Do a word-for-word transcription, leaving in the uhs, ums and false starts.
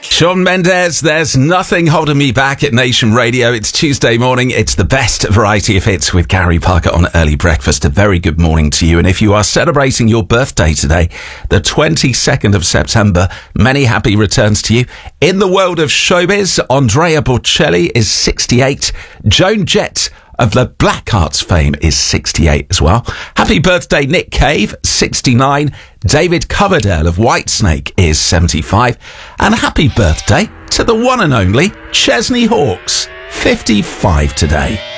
Shawn Mendes, there's nothing holding me back at Nation Radio. It's Tuesday morning. It's the best variety of hits with Gary Parker on Early Breakfast. A very good morning to you. And if you are celebrating your birthday today, the twenty-second of September, many happy returns to you. In the world of showbiz, Andrea Bocelli is sixty-eight. Joan Jett of the Blackhearts fame is sixty-eight as well. Happy birthday, Nick Cave, sixty-nine. David Coverdale of Whitesnake is seventy-five. And happy birthday to the one and only Chesney Hawkes, fifty-five today.